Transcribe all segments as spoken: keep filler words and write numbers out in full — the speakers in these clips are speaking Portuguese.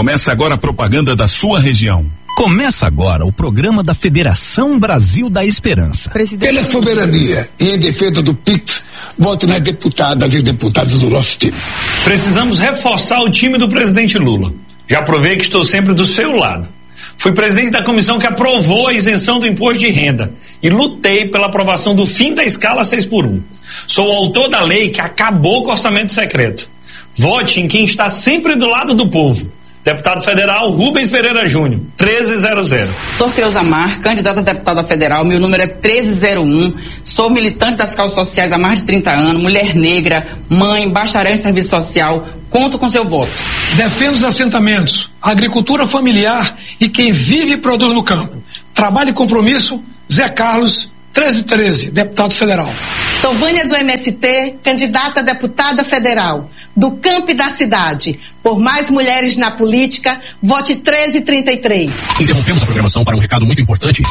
Começa agora a propaganda da sua região. Começa agora o programa da Federação Brasil da Esperança. Presidente... Pela soberania e em defesa do P I C, vote nas deputadas e deputados do nosso time. Precisamos reforçar o time do presidente Lula. Já provei que estou sempre do seu lado. Fui presidente da comissão que aprovou a isenção do imposto de renda e lutei pela aprovação do fim da escala seis por um. Sou o autor da lei que acabou com o orçamento secreto. Vote em quem está sempre do lado do povo. Deputado Federal Rubens Pereira Júnior, treze zero zero. Sou Creuza Mar, candidata a deputada federal, meu número é treze zero um. Sou militante das causas sociais há mais de trinta anos, mulher negra, mãe, bacharel em serviço social. Conto com seu voto. Defendo os assentamentos, a agricultura familiar e quem vive e produz no campo. Trabalho e compromisso, Zé Carlos, treze treze, deputado federal. Sou Vânia do M S T, candidata a deputada federal, do campo e da cidade. Por mais mulheres na política, vote treze trinta e três. Interrompemos a programação para um recado muito importante.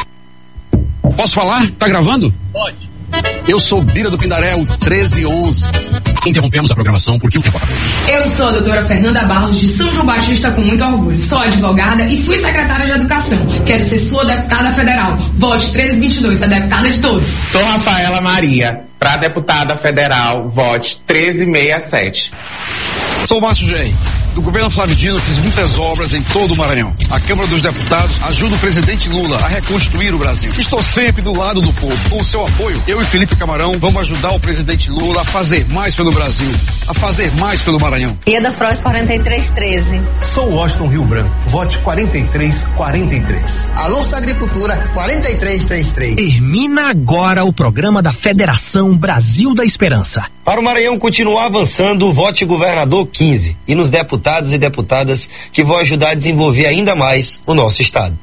Posso falar? Tá gravando? Pode. Eu sou Bira do Pindaré, o treze onze. Interrompemos a programação porque o tempo acabou. Eu sou a doutora Fernanda Barros, de São João Batista, com muito orgulho. Sou advogada e fui secretária de Educação. Quero ser sua deputada federal. Vote treze vinte e dois, a deputada de todos. Sou Rafaela Maria, para deputada federal, vote treze sessenta e sete. Sou Márcio Gem. Do governo Flávio Dino, fiz muitas obras em todo o Maranhão. A Câmara dos Deputados ajuda o presidente Lula a reconstruir o Brasil. Estou sempre do lado do povo. Com o seu apoio, eu e Felipe Camarão vamos ajudar o presidente Lula a fazer mais pelo Brasil, a fazer mais pelo Maranhão. Ieda Frois, quarenta e três treze. Sou Washington Rio Branco. Vote quarenta e três quarenta e três. Alonso da Agricultura, quarenta e três trinta e três. Termina agora o programa da Federação Brasil da Esperança. Para o Maranhão continuar avançando, vote governador quinze e nos deputados e deputadas que vão ajudar a desenvolver ainda mais o nosso estado.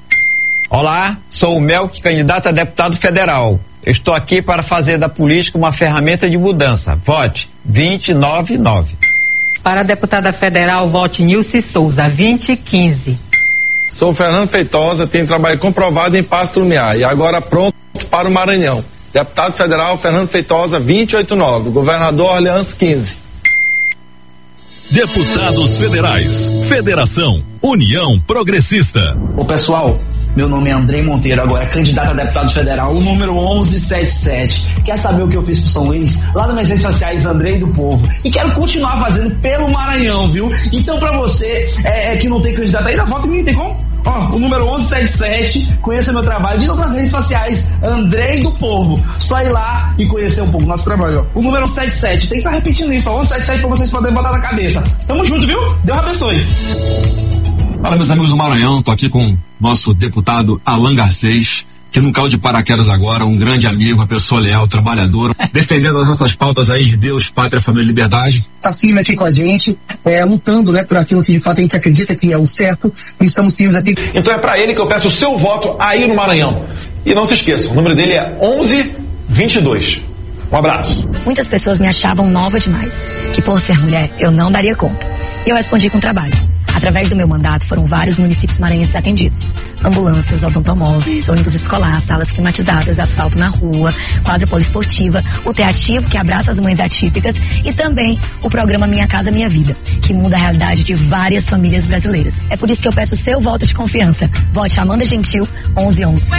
Olá, sou o Melk, candidato a deputado federal. Eu estou aqui para fazer da política uma ferramenta de mudança. Vote vinte e nove nove. Para a deputada federal, vote Nilce Souza, vinte e quinze. Sou Fernando Feitosa, tenho trabalho comprovado em Pasto Lumiar e agora pronto para o Maranhão. Deputado federal Fernando Feitosa, vinte e oito nove. Governador Orleans, quinze. Deputados Federais, Federação, União Progressista. Ô pessoal, meu nome é Andrei Monteiro, agora candidato a deputado federal, o número onze setenta e sete. Quer saber o que eu fiz pro São Luís? Lá nas minhas redes sociais, Andrei do Povo. E quero continuar fazendo pelo Maranhão, viu? Então pra você é, é, que não tem candidato ainda, vota em mim, tem como? Ó, o número onze setenta e sete, conheça meu trabalho. De outras redes sociais, Andrei do Povo. Só ir lá e conhecer um pouco do nosso trabalho, ó. O número setenta e sete, tem que estar repetindo isso, ó, onze setenta e sete pra vocês poderem botar na cabeça. Tamo junto, viu? Deus abençoe. Fala, meus amigos do Maranhão, tô aqui com o nosso deputado Alan Garcês, que não caiu de paraquedas agora, um grande amigo, uma pessoa leal, trabalhadora, defendendo as nossas pautas aí de Deus, Pátria, Família e Liberdade. Tá firme aqui com a gente, é, lutando, né, por aquilo que de fato a gente acredita que é o certo, e estamos firmes aqui. Então é pra ele que eu peço o seu voto aí no Maranhão. E não se esqueça, o número dele é onze vinte e dois. Um abraço. Muitas pessoas me achavam nova demais, que por ser mulher eu não daria conta. E eu respondi com trabalho. Através do meu mandato, foram vários municípios maranhenses atendidos. Ambulâncias, automóveis, ônibus escolar, salas climatizadas, asfalto na rua, quadra poliesportiva, o Teativo, que abraça as mães atípicas, e também o programa Minha Casa Minha Vida, que muda a realidade de várias famílias brasileiras. É por isso que eu peço o seu voto de confiança. Vote Amanda Gentil, onze onze.